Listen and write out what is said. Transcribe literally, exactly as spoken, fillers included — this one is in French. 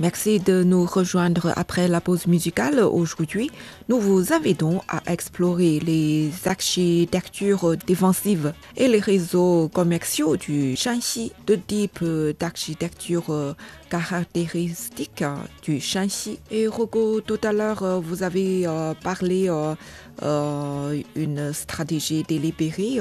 Merci de nous rejoindre après la pause musicale. Aujourd'hui, nous vous invitons à explorer les architectures défensives et les réseaux commerciaux du Shanxi, deux types d'architecture caractéristiques du Shanxi. Et Rocco, tout à l'heure, vous avez parlé d'une stratégie délibérée